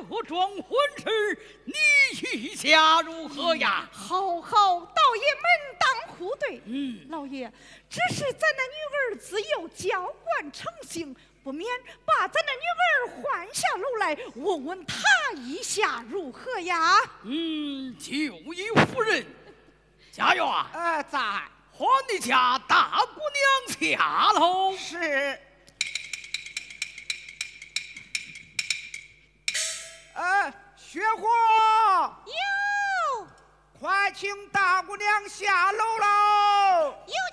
落桩婚事，你意下如何呀？ 好好，道爷门当户对。老爷，只是咱那女儿自幼娇惯成性，不免把咱那女儿唤下楼来，问问她意下如何呀？ 就依夫人，家园。 在。 唤你家大姑娘下楼。 是。雪花。 哟。 快请大姑娘下楼喽。 有